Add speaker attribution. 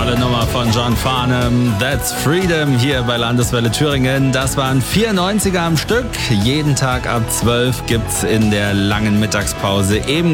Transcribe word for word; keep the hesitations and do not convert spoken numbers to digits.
Speaker 1: tolle Nummer von John Farnham. That's Freedom hier bei Landeswelle Thüringen. Das waren vier neunziger am Stück. Jeden Tag ab zwölf gibt's in der langen Mittagspause eben